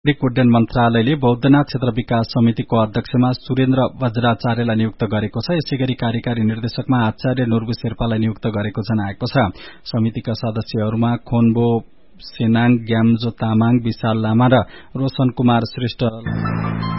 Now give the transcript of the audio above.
नागरिक उड्डयन मन्त्रालयले बौद्धनाथ क्षेत्र विकास समितिको अध्यक्षमा सुरेन्द्र वज्राचार्यलाई नियुक्त गरेको छ। यसैगरी कार्यकारी निर्देशकमा आचार्य नुर्बु शेर्पालाई नियुक्त गरेको जनाएको छ। समितिका सदस्यहरूमा खोनबो सेनाङ, ग्याम्जो तामाङ, विशाल लामा र रोशन कुमार श्रेष्ठ